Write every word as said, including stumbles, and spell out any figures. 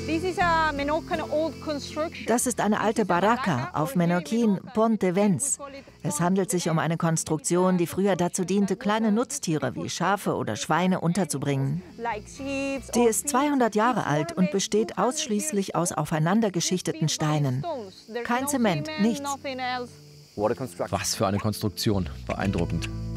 Das ist eine alte Baraka auf Menorquin, Ponte Vents. Es handelt sich um eine Konstruktion, die früher dazu diente, kleine Nutztiere wie Schafe oder Schweine unterzubringen. Sie ist zweihundert Jahre alt und besteht ausschließlich aus aufeinandergeschichteten Steinen. Kein Zement, nichts. Was für eine Konstruktion. Beeindruckend.